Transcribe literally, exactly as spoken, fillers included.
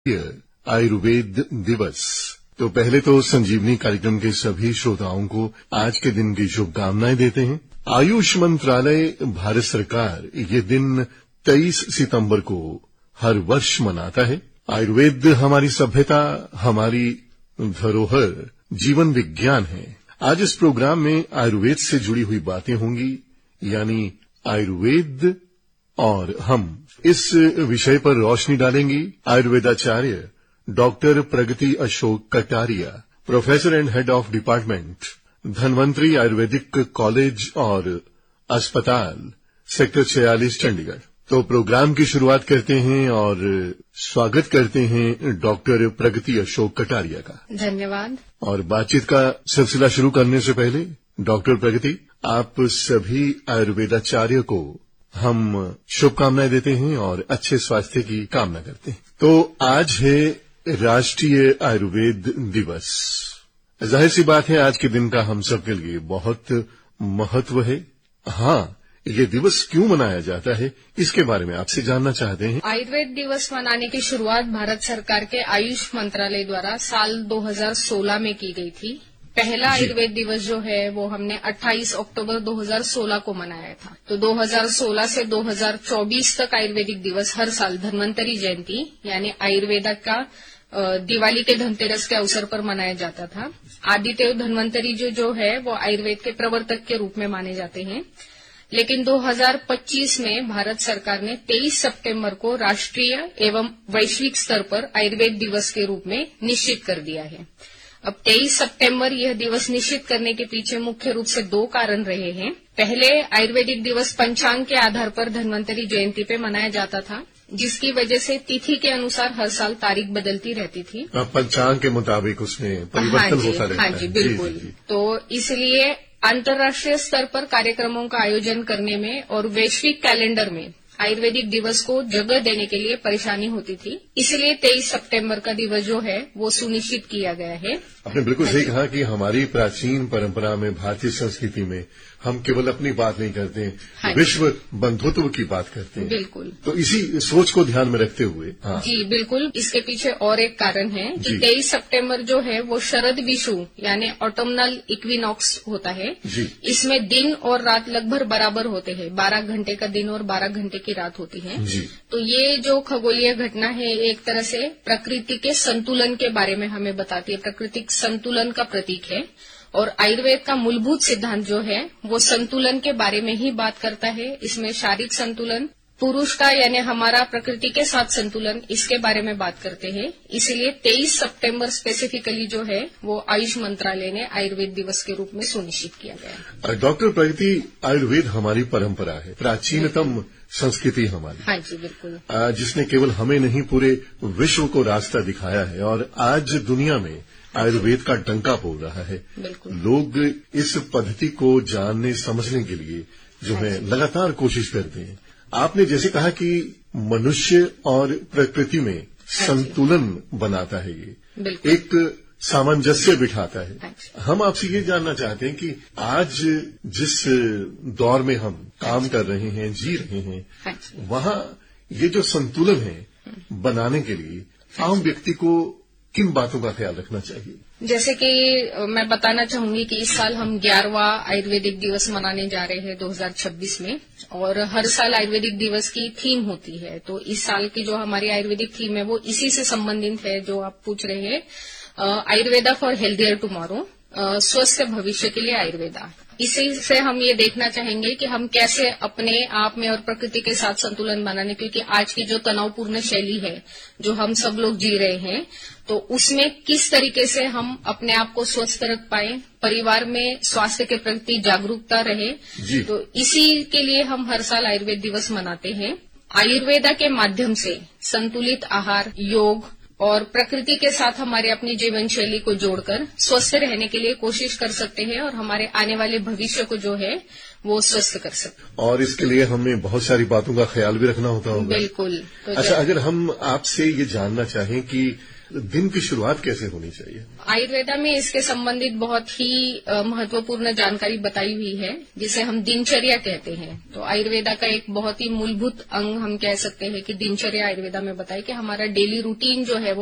आयुर्वेद दिवस। तो पहले तो संजीवनी कार्यक्रम के सभी श्रोताओं को आज के दिन की शुभकामनाएं देते हैं। आयुष मंत्रालय भारत सरकार ये दिन तेईस सितंबर को हर वर्ष मनाता है। आयुर्वेद हमारी सभ्यता, हमारी धरोहर, जीवन विज्ञान है। आज इस प्रोग्राम में आयुर्वेद से जुड़ी हुई बातें होंगी, यानी आयुर्वेद और हम। इस विषय पर रोशनी डालेंगी आयुर्वेदाचार्य doctor Pragati Ashok Kataria, professor and head of department, Dhanvantari Ayurvedic college और अस्पताल, सेक्टर छियालीस, चंडीगढ़। तो प्रोग्राम की शुरुआत करते हैं और स्वागत करते हैं डॉक्टर प्रगति अशोक कटारिया का। धन्यवाद। और बातचीत का सिलसिला शुरू करने से पहले डॉक्टर प्रगति, आप सभी आयुर्वेदाचार्य को हम शुभकामनाएं देते हैं और अच्छे स्वास्थ्य की कामना करते हैं। तो आज है राष्ट्रीय आयुर्वेद दिवस। जाहिर सी बात है आज के दिन का हम सब के लिए बहुत महत्व है। हाँ, ये दिवस क्यों मनाया जाता है, इसके बारे में आपसे जानना चाहते हैं। आयुर्वेद दिवस मनाने की शुरुआत भारत सरकार के आयुष मंत्रालय द्वारा साल दो हज़ार सोलह में की गई थी। पहला आयुर्वेद दिवस जो है वो हमने अट्ठाईस अक्टूबर दो हज़ार सोलह को मनाया था। तो दो हज़ार सोलह से दो हज़ार चौबीस तक आयुर्वेदिक दिवस हर साल धन्वंतरी जयंती यानी आयुर्वेदा का दिवाली के धनतेरस के अवसर पर मनाया जाता था। आदिदेव धन्वंतरी जो जो है वो आयुर्वेद के प्रवर्तक के रूप में माने जाते हैं। लेकिन दो हज़ार पच्चीस में भारत सरकार ने तेईस सितंबर को राष्ट्रीय एवं वैश्विक स्तर पर आयुर्वेद दिवस के रूप में निश्चित कर दिया है। अब तेईस सितंबर यह दिवस निश्चित करने के पीछे मुख्य रूप से दो कारण रहे हैं। पहले आयुर्वेदिक दिवस पंचांग के आधार पर धन्वंतरी जयंती पे मनाया जाता था, जिसकी वजह से तिथि के अनुसार हर साल तारीख बदलती रहती थी। पंचांग के मुताबिक उसमें परिवर्तन हाँ होता रहता है। हाँ जी, बिल्कुल। जी, जी, जी। तो इसलिए अंतर्राष्ट्रीय स्तर पर कार्यक्रमों का आयोजन करने में और वैश्विक कैलेंडर में आयुर्वेदिक दिवस को जगह देने के लिए परेशानी होती थी। इसलिए तेईस सितंबर का दिवस जो है वो सुनिश्चित किया गया है। आपने बिल्कुल सही कहा कि हमारी प्राचीन परंपरा में, भारतीय संस्कृति में हम केवल अपनी बात नहीं करते, हाँ विश्व बंधुत्व की बात करते हैं। बिल्कुल। तो इसी सोच को ध्यान में रखते हुए हाँ। जी बिल्कुल, इसके पीछे और एक कारण है कि तेईस सितंबर जो है वो शरद विषु यानी ऑटमनल इक्विनॉक्स होता है। जी। इसमें दिन और रात लगभग बराबर होते हैं, बारह घंटे का दिन और बारह घंटे की रात होती है। जी। तो ये जो खगोलीय घटना है एक तरह से प्रकृति के संतुलन के बारे में हमें बताती है, प्राकृतिक संतुलन का प्रतीक है। और आयुर्वेद का मूलभूत सिद्धांत जो है वो संतुलन के बारे में ही बात करता है। इसमें शारीरिक संतुलन, पुरुष का यानी हमारा प्रकृति के साथ संतुलन, इसके बारे में बात करते हैं। इसलिए तेईस सितंबर स्पेसिफिकली जो है वो आयुष मंत्रालय ने आयुर्वेद दिवस के रूप में सुनिश्चित किया गया। डॉक्टर प्रगति, आयुर्वेद हमारी परंपरा है, प्राचीनतम संस्कृति हमारी। हाँ जी, बिल्कुल। जिसने केवल हमें नहीं पूरे विश्व को रास्ता दिखाया है और आज दुनिया में आयुर्वेद का डंका बोल रहा है। लोग इस पद्धति को जानने समझने के लिए जो है लगातार कोशिश करते हैं। आपने जैसे कहा कि मनुष्य और प्रकृति में संतुलन बनाता है, ये एक सामंजस्य बिठाता है। हम आपसे ये जानना चाहते हैं कि आज जिस दौर में हम काम कर रहे हैं, जी रहे हैं, वहाँ ये जो संतुलन है बनाने के लिए आम व्यक्ति को किन बातों का ख्याल रखना चाहिए? जैसे कि मैं बताना चाहूंगी कि इस साल हम ग्यारहवां आयुर्वेदिक दिवस मनाने जा रहे हैं दो हज़ार छब्बीस में, और हर साल आयुर्वेदिक दिवस की थीम होती है। तो इस साल की जो हमारी आयुर्वेदिक थीम है वो इसी से संबंधित है जो आप पूछ रहे हैं, आयुर्वेदा फॉर हेल्थियर टुमारो, स्वस्थ भविष्य के लिए आयुर्वेदा। इसी से हम ये देखना चाहेंगे कि हम कैसे अपने आप में और प्रकृति के साथ संतुलन बनाने, क्योंकि आज की जो तनावपूर्ण शैली है जो हम सब लोग जी रहे हैं, तो उसमें किस तरीके से हम अपने आप को स्वस्थ रख पाए, परिवार में स्वास्थ्य के प्रति जागरूकता रहे। तो इसी के लिए हम हर साल आयुर्वेद दिवस मनाते हैं। आयुर्वेदा के माध्यम से संतुलित आहार, योग और प्रकृति के साथ हमारे अपनी जीवन शैली को जोड़कर स्वस्थ रहने के लिए कोशिश कर सकते हैं और हमारे आने वाले भविष्य को जो है वो स्वस्थ कर सके। और इसके लिए हमें बहुत सारी बातों का ख्याल भी रखना होता होगा। बिल्कुल। तो अच्छा, अगर हम आपसे ये जानना चाहें कि दिन की शुरुआत कैसे होनी चाहिए? आयुर्वेदा में इसके संबंधित बहुत ही महत्वपूर्ण जानकारी बताई हुई है, जिसे हम दिनचर्या कहते हैं। तो आयुर्वेदा का एक बहुत ही मूलभूत अंग हम कह सकते हैं कि दिनचर्या आयुर्वेदा में बताई कि हमारा डेली रूटीन जो है वो